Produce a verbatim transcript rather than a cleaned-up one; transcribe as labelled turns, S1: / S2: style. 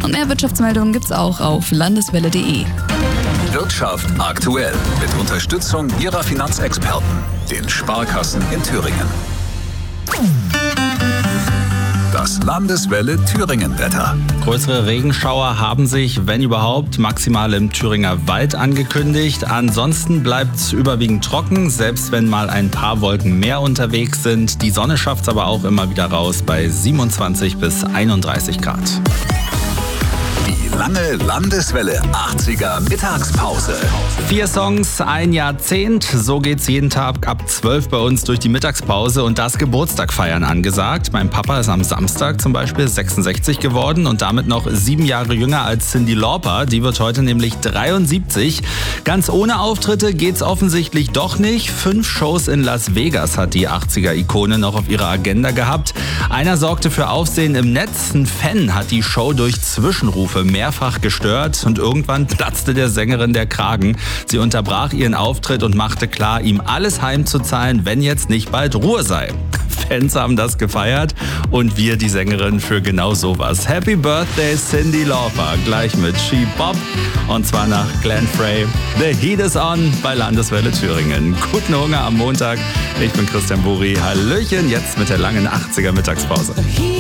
S1: Und mehr Wirtschaftsmeldungen gibt's auch auf landeswelle punkt de.
S2: Wirtschaft aktuell mit Unterstützung Ihrer Finanzexperten, den Sparkassen in Thüringen. Das Landeswelle Thüringen-Wetter.
S3: Größere Regenschauer haben sich, wenn überhaupt, maximal im Thüringer Wald angekündigt. Ansonsten bleibt es überwiegend trocken, selbst wenn mal ein paar Wolken mehr unterwegs sind. Die Sonne schafft es aber auch immer wieder raus bei siebenundzwanzig bis einunddreißig Grad.
S2: Die lange Landeswelle achtziger Mittagspause.
S3: Vier Songs, ein Jahrzehnt. So geht's jeden Tag ab zwölf bei uns durch die Mittagspause und das Geburtstag feiern angesagt. Mein Papa ist am Samstag zum Beispiel sechsundsechzig geworden und damit noch sieben Jahre jünger als Cyndi Lauper. Die wird heute nämlich dreiundsiebzig. Ganz ohne Auftritte geht's offensichtlich doch nicht. Fünf Shows in Las Vegas hat die achtziger-Ikone noch auf ihrer Agenda gehabt. Einer sorgte für Aufsehen im Netz. Ein Fan hat die Show durch Zwischenrufe mehrfach gestört und irgendwann platzte der Sängerin der Kragen. Sie unterbrach ihren Auftritt und machte klar, ihm alles heimzuzahlen, wenn jetzt nicht bald Ruhe sei. Fans haben das gefeiert und wir die Sängerin für genau sowas. Happy Birthday Cyndi Lauper, gleich mit She Bop und zwar nach Glenn Frey. The Heat is on bei Landeswelle Thüringen. Guten Hunger am Montag. Ich bin Christian Buri. Hallöchen, jetzt mit der langen achtziger Mittagspause.